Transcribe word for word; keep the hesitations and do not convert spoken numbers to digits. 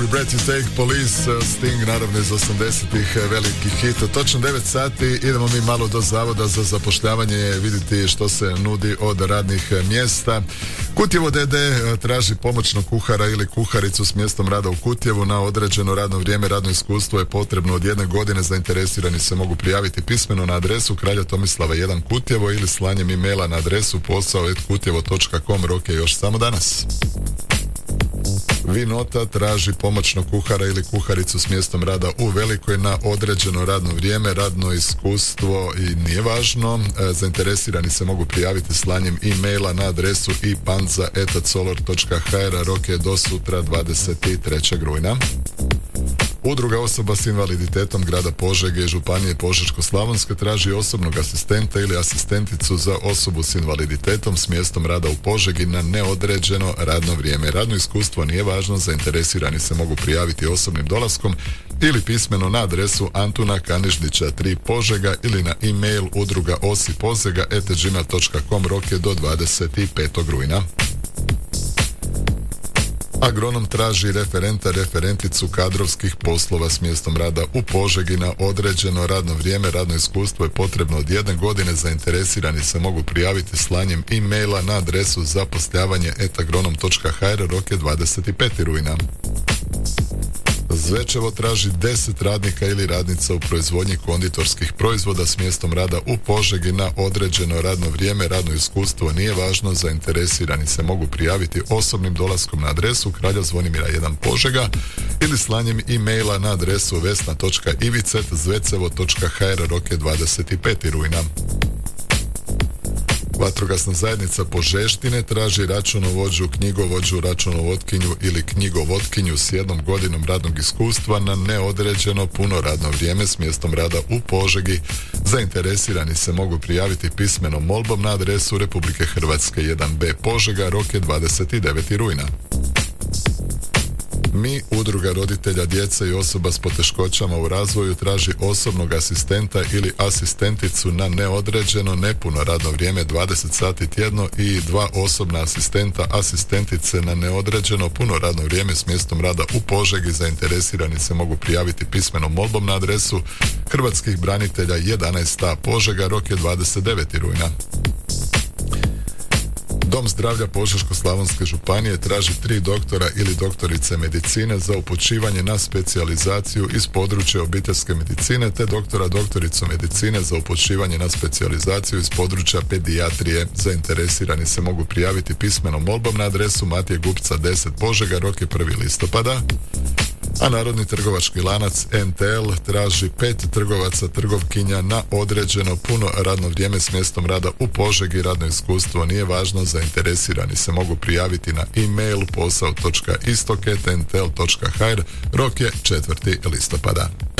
Every Breath You Take, Police, Sting, naravno iz osamdesetih, veliki hit. Točno devet sati, idemo mi malo do Zavoda za zapošljavanje, vidjeti što se nudi od radnih mjesta. Kutjevo D D traži pomoćnog kuhara ili kuharicu s mjestom rada u Kutjevu na određeno radno vrijeme. Radno iskustvo je potrebno od jedne godine. Zainteresirani se mogu prijaviti pismeno na adresu Kralja Tomislava jedan Kutjevo ili slanjem e-maila na adresu posao et kutjevo točka com. Rok je još samo danas. Vinota traži pomoćnog kuhara ili kuharicu s mjestom rada u Velikoj na određeno radno vrijeme. Radno iskustvo i nije važno. E, zainteresirani se mogu prijaviti slanjem e-maila na adresu i panza et color točka h r. Rok je do sutra dvadeset trećeg rujna. Udruga osoba s invaliditetom grada Požege i županije Požeško-slavonske traži osobnog asistenta ili asistenticu za osobu s invaliditetom s mjestom rada u Požegi na neodređeno radno vrijeme. Radno iskustvo nije važno, zainteresirani se mogu prijaviti osobnim dolaskom ili pismeno na adresu Antuna Kaniždića tri Požega ili na e-mail udruga osi pozega et gmail točka com. Rok je do dvadeset petog rujna. Agronom traži referenta, referenticu kadrovskih poslova s mjestom rada u Požegi na određeno radno vrijeme. Radno iskustvo je potrebno od jedne godine. Zainteresirani se mogu prijaviti slanjem e-maila na adresu zapošljavanje et agronom točka h r. Rok je dvadeset petog rujna. Zvečevo traži deset radnika ili radnica u proizvodnji konditorskih proizvoda s mjestom rada u Požegi na određeno radno vrijeme. Radno iskustvo nije važno, zainteresirani se mogu prijaviti osobnim dolaskom na adresu Kralja Zvonimira jedan Požega ili slanjem e-maila na adresu vesna točka ivicet zvecevo točka h r. Rok je dvadeset petog rujna. Vatrogasna zajednica Požeštine traži računovođu, knjigovođu, računovodkinju ili knjigovotkinju s jednom godinom radnog iskustva na neodređeno puno radno vrijeme s mjestom rada u Požegi. Zainteresirani se mogu prijaviti pismenom molbom na adresu Republike Hrvatske jedan b Požega. Rok je dvadeset deveti rujna. Mi, udruga roditelja djece i osoba s poteškoćama u razvoju, traži osobnog asistenta ili asistenticu na neodređeno nepuno radno vrijeme dvadeset sati tjedno i dva osobna asistenta, asistentice na neodređeno puno radno vrijeme s mjestom rada u Požegi. Zainteresirani se mogu prijaviti pismenom molbom na adresu Hrvatskih branitelja jedanaest a Požega. Rok je dvadeset deveti rujna. Dom zdravlja Požeško-slavonske županije traži tri doktora ili doktorice medicine za upućivanje na specijalizaciju iz područja obiteljske medicine te doktora doktoricu medicine za upućivanje na specijalizaciju iz područja pedijatrije. Zainteresirani se mogu prijaviti pismenom molbom na adresu Matije Gupca deset Požega. Rok je prvi listopada. A Narodni trgovački lanac en te el traži pet trgovaca, trgovkinja na određeno puno radno vrijeme s mjestom rada u Požegi. Radno iskustvo nije važno, zainteresirani se mogu prijaviti na e-mail posao točka istok et en te el točka h r. Rok je četvrti listopada.